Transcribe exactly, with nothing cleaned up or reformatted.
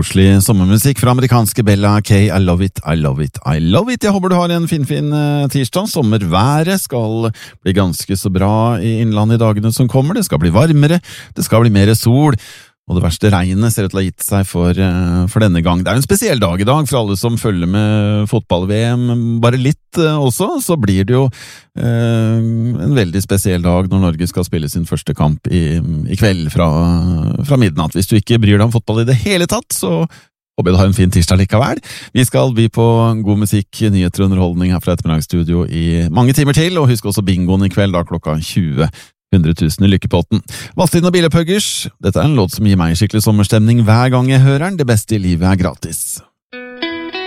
koselig sommermusikk fra amerikanske Bella K. I love it, I love it, I love it. Jeg håper du har en finfin fin tirsdag. Sommerværet skal bli ganske så bra i innlandet i dagene som kommer. Det skal bli varmere, det skal bli mer sol, og det verste regnet ser ut til å ha gitt seg for, for denne gang. Det er en spesiell dag i dag for alle som følger med fotball-V M. Bare litt også, så blir det jo eh, en veldig spesiell dag når Norge skal spille sin første kamp i, i kveld fra, fra midnatt. Hvis du ikke bryr deg om fotball i det hele tatt, så håper jeg du har en fin tirsdag likevel. Vi skal by på god musikk, nyheter og underholdning her fra ettermiddagsstudio i mange timer til, og husk også bingoen i kveld da klokka tjue. hundre tusen i lykkepotten. Vazelin og Billephuggers. Dette er en låt som gir meg skikkelig sommerstemning hver gang jeg hører den. Det beste i livet er gratis.